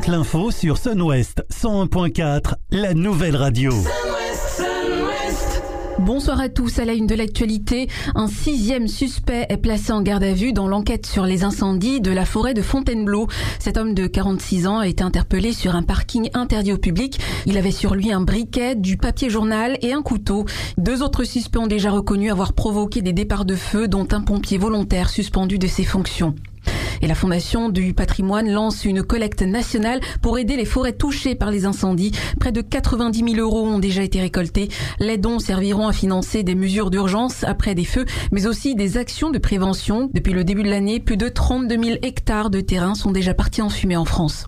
l'info sur Sun West 101.4, la nouvelle radio. Bonsoir à tous. À la une de l'actualité, un 6e suspect est placé en garde à vue dans l'enquête sur les incendies de la forêt de Fontainebleau. Cet homme de 46 ans a été interpellé sur un parking interdit au public. Il avait sur lui un briquet, du papier journal et un couteau. 2 autres suspects ont déjà reconnu avoir provoqué des départs de feu, dont un pompier volontaire suspendu de ses fonctions. Et la Fondation du patrimoine lance une collecte nationale pour aider les forêts touchées par les incendies. Près de 90 000 € ont déjà été récoltés. Les dons serviront à financer des mesures d'urgence après des feux, mais aussi des actions de prévention. Depuis le début de l'année, plus de 32 000 hectares de terrain sont déjà partis en fumée en France.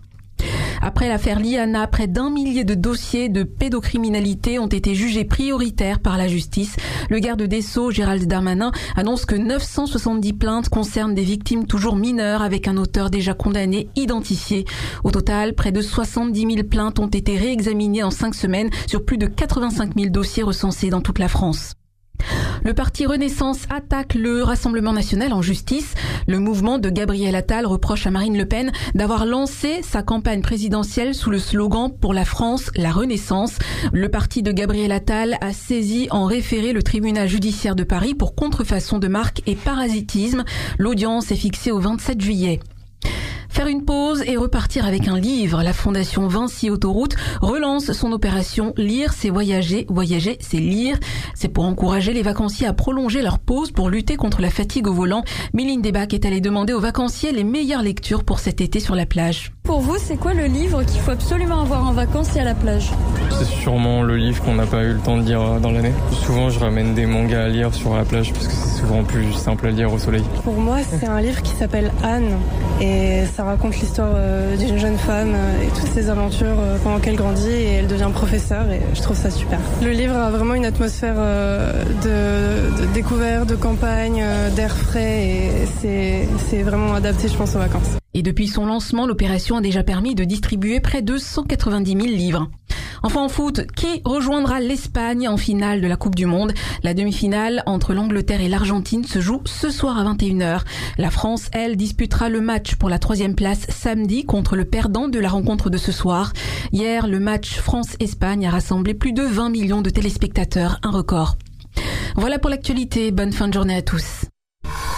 Après l'affaire Liana, près d'1 millier de dossiers de pédocriminalité ont été jugés prioritaires par la justice. Le garde des Sceaux, Gérald Darmanin, annonce que 970 plaintes concernent des victimes toujours mineures avec un auteur déjà condamné identifié. Au total, près de 70 000 plaintes ont été réexaminées en 5 semaines sur plus de 85 000 dossiers recensés dans toute la France. Le parti Renaissance attaque le Rassemblement national en justice. Le mouvement de Gabriel Attal reproche à Marine Le Pen d'avoir lancé sa campagne présidentielle sous le slogan « Pour la France, la Renaissance ». Le parti de Gabriel Attal a saisi en référé le tribunal judiciaire de Paris pour contrefaçon de marque et parasitisme. L'audience est fixée au 27 juillet. Faire une pause et repartir avec un livre. La Fondation Vinci Autoroute relance son opération Lire, c'est voyager, voyager, c'est lire. C'est pour encourager les vacanciers à prolonger leur pause pour lutter contre la fatigue au volant. Méline Desbacs est allée demander aux vacanciers les meilleures lectures pour cet été sur la plage. Pour vous, c'est quoi le livre qu'il faut absolument avoir en vacances et à la plage ? C'est sûrement le livre qu'on n'a pas eu le temps de lire dans l'année. Souvent, je ramène des mangas à lire sur la plage parce que c'est souvent plus simple à lire au soleil. Pour moi, c'est un livre qui s'appelle Anne et ça raconte l'histoire d'une jeune femme et toutes ses aventures pendant qu'elle grandit et elle devient professeure et je trouve ça super. Le livre a vraiment une atmosphère de découverte, de campagne, d'air frais et c'est vraiment adapté, je pense, aux vacances. Et depuis son lancement, l'opération a déjà permis de distribuer près de 190 000 livres. Enfin en foot, qui rejoindra l'Espagne en finale de la Coupe du Monde ? La demi-finale entre l'Angleterre et l'Argentine se joue ce soir à 21h. La France, elle, disputera le match pour la 3e place samedi contre le perdant de la rencontre de ce soir. Hier, le match France-Espagne a rassemblé plus de 20 millions de téléspectateurs, un record. Voilà pour l'actualité, bonne fin de journée à tous.